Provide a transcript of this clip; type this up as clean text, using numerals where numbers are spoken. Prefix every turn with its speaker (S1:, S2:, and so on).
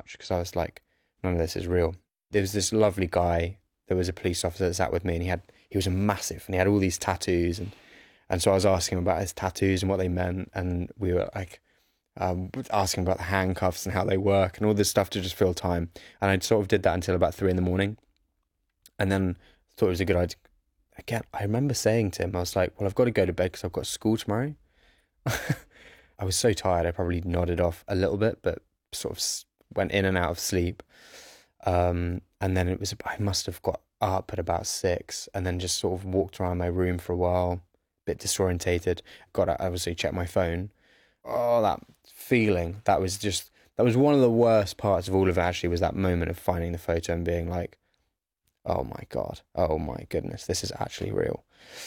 S1: much because I was like, none of this is real. There was this lovely guy. There was a police officer that sat with me, and he was a massive, and he had all these tattoos, and so I was asking him about his tattoos and what they meant, and we were like asking about the handcuffs and how they work and all this stuff to just fill time. And I sort of did that until about 3 in the morning, and then thought it was a good idea. Again, I remember saying to him, I was like, "Well, I've got to go to bed because I've got school tomorrow." I was so tired, I probably nodded off a little bit, but sort of went in and out of sleep. And then I must have got up at about 6 and then just sort of walked around my room for a while, a bit disorientated. Got out, obviously checked my phone. Oh, that feeling, that was one of the worst parts of all of it actually, was that moment of finding the photo and being like, oh my God, oh my goodness, this is actually real.